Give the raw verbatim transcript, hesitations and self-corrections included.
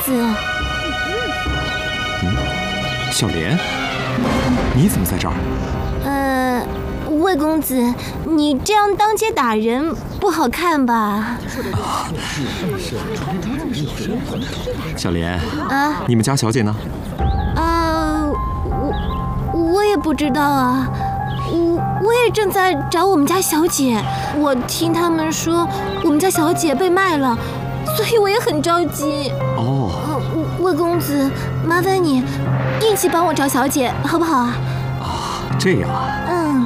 子。 嗯，小莲，你怎么在这儿？ 呃，魏公子，你这样当街打人不好看吧？啊、 小莲啊， 你们家小姐呢？ 啊，我我也不知道啊。我我也正在找我们家小姐，我听他们说我们家小姐被卖了，所以我也很着急。 哦， 呃，魏公子，麻烦你一起帮我找小姐，好不好啊？ 啊，这样啊。